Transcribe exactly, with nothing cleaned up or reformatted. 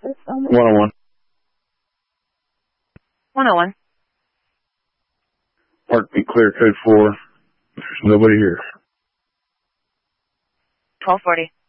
one oh one. one oh one. Park me clear, code four. There's nobody here. twelve forty.